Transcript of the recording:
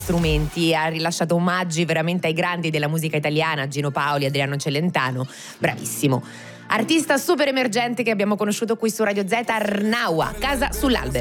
strumenti, ha rilasciato omaggi veramente ai grandi della musica italiana, Gino Paoli, Adriano Celentano, bravissimo. Artista super emergente che abbiamo conosciuto qui su Radio Z, Arnaua, Casa sull'Albero.